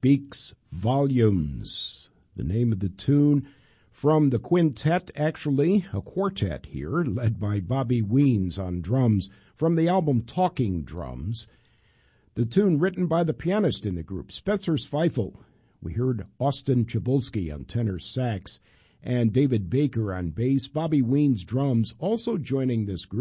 speaks volumes. The name of the tune from the quintet, actually a quartet here, led by Bobby Weens on drums from the album Talking Drums. The tune written by the pianist in the group, Spencer Zweifel. We heard Austin Chabulski on tenor sax and David Baker on bass. Bobby Weens drums also joining this group.